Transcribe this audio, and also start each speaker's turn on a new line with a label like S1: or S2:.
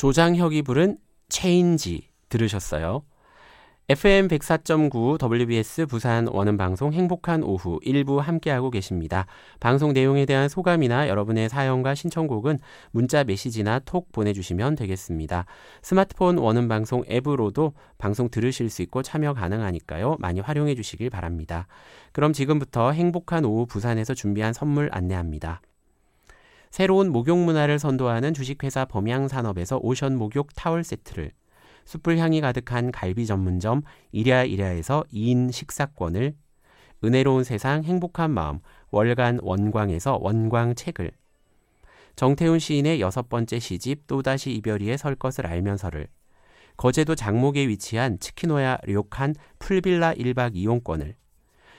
S1: 조장혁이 부른 체인지 들으셨어요. FM 104.9 WBS 부산 원음방송 행복한 오후 1부 함께하고 계십니다. 방송 내용에 대한 소감이나 여러분의 사연과 신청곡은 문자 메시지나 톡 보내주시면 되겠습니다. 스마트폰 원음방송 앱으로도 방송 들으실 수 있고 참여 가능하니까요. 많이 활용해 주시길 바랍니다. 그럼 지금부터 행복한 오후 부산에서 준비한 선물 안내합니다. 새로운 목욕 문화를 선도하는 주식회사 범양산업에서 오션 목욕 타월 세트를, 숯불 향이 가득한 갈비 전문점 이랴이랴에서 2인 식사권을, 은혜로운 세상 행복한 마음 월간 원광에서 원광책을, 정태훈 시인의 6번째 시집 또다시 이별이에 설 것을 알면서를, 거제도 장목에 위치한 츠키노야 료칸 풀빌라 1박 이용권을,